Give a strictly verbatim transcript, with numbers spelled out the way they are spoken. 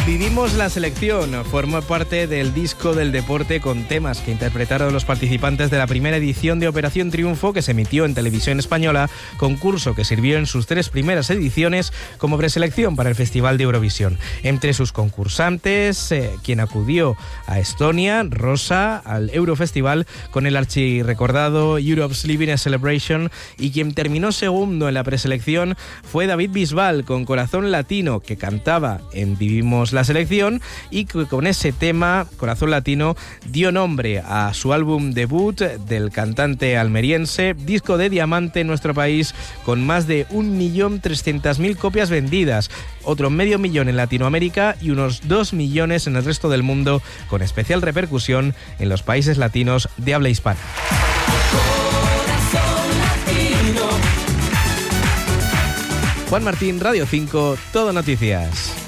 Vivimos la selección formó parte del disco del deporte con temas que interpretaron los participantes de la primera edición de Operación Triunfo, que se emitió en televisión española, concurso que sirvió en sus tres primeras ediciones como preselección para el Festival de Eurovisión. Entre sus concursantes, eh, quien acudió a Estonia, Rosa, al Eurofestival con el archirrecordado Europe's Living a Celebration, y quien terminó segundo en la preselección fue David Bisbal con Corazón Latino, que cantaba en Vivimos la selección y que con ese tema, Corazón Latino, dio nombre a su álbum debut del cantante almeriense, disco de diamante en nuestro país con más de un millón trescientas mil copias vendidas, otro medio millón en Latinoamérica y unos dos millones en el resto del mundo, con especial repercusión en los países latinos de habla hispana. Juan Martín, Radio cinco, Todo Noticias.